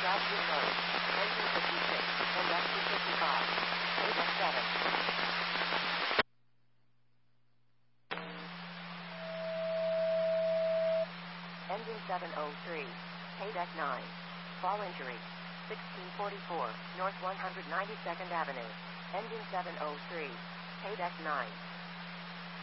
Glasgow Road. Engine 56. And F255. Paydeck 7. Engine 703. Paydeck 9. Fall injury. 1644, North 192nd Avenue. Engine 703. Paydeck 9.